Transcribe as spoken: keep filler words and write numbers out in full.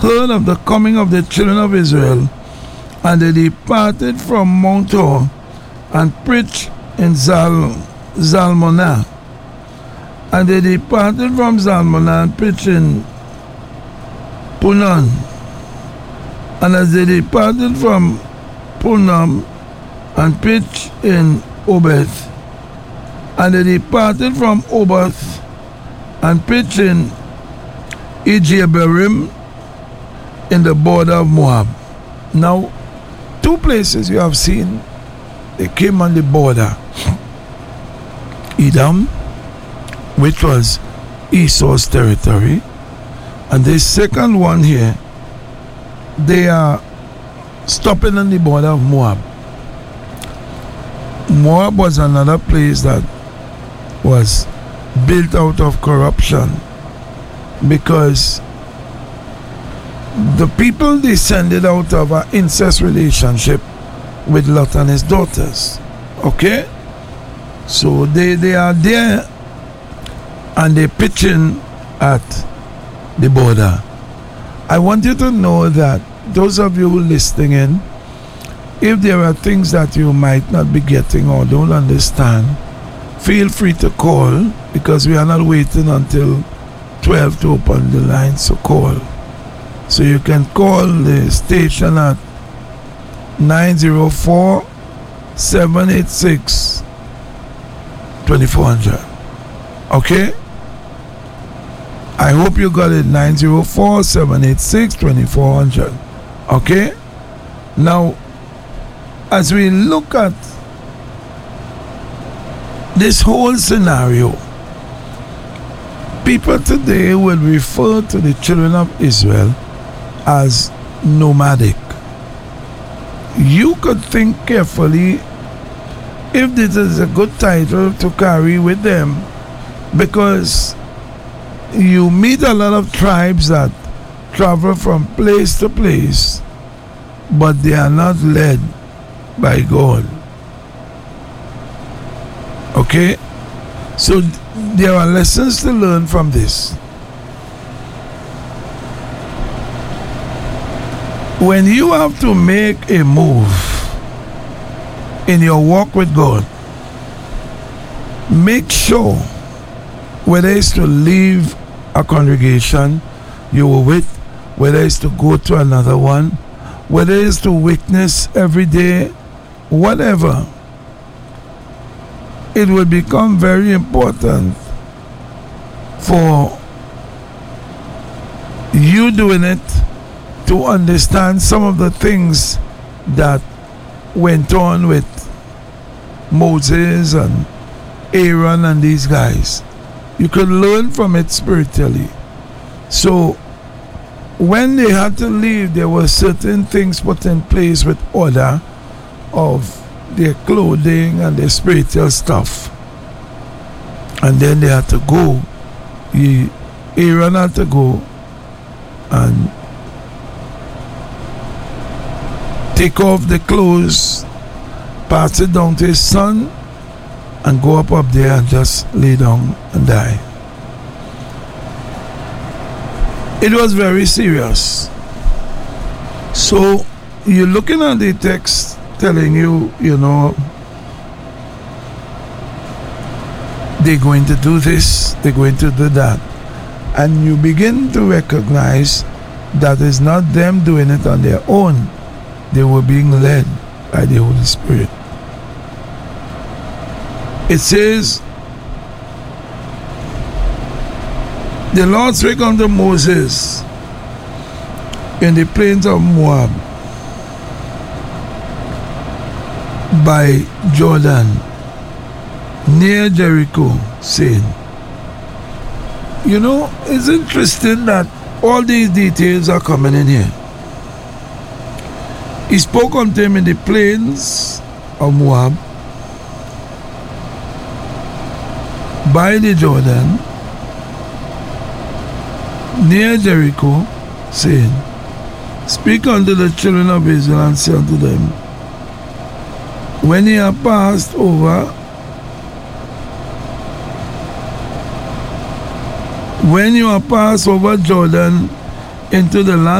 heard of the coming of the children of Israel, and they departed from Mount Hor, and preached in Zal, Zalmonah. And they departed from Zalmonah and preached in Punon. And as they departed from Punom and preached in Obeth, and they departed from Obeth and preached in Ijeberim in the border of Moab. Now, two places you have seen, they came on the border. Edom, which was Esau's territory, and the second one here, they are stopping on the border of Moab. Moab was another place that was built out of corruption, because the people descended out of an incest relationship with Lot and his daughters. Okay? So they, they are there and they're pitching at the border. I want you to know that those of you listening in, if there are things that you might not be getting or don't understand, feel free to call, because we are not waiting until twelve to open the line, so call. So you can call the station at nine zero four, seven eight six, two four hundred. Okay? I hope you got it. Nine zero four, seven eight six, two four hundred. Okay? Now, as we look at this whole scenario, people today will refer to the children of Israel as nomadic. You could think carefully if this is a good title to carry with them, because you meet a lot of tribes that travel from place to place, but they are not led by God. Okay? So there are lessons to learn from this. When you have to make a move in your walk with God, make sure, whether it's to leave a congregation you were with, whether it's to go to another one, whether it's to witness every day, whatever, it will become very important for you doing it to understand some of the things that went on with Moses and Aaron and these guys. You could learn from it spiritually. So when they had to leave, there were certain things put in place with order of their clothing and their spiritual stuff. And then they had to go. He, Aaron had to go and take off the clothes, pass it down to his son, and go up up there and just lay down and die. It was very serious. So you're looking at the text telling you, you know, they're going to do this, they're going to do that. And you begin to recognize that it's not them doing it on their own. They were being led by the Holy Spirit. It says, the Lord spake unto Moses in the plains of Moab by Jordan, near Jericho, saying, you know, it's interesting that all these details are coming in here. He spoke unto him in the plains of Moab by the Jordan, near Jericho, saying, speak unto the children of Israel and say unto them, when ye are passed over, when you are passed over Jordan into the land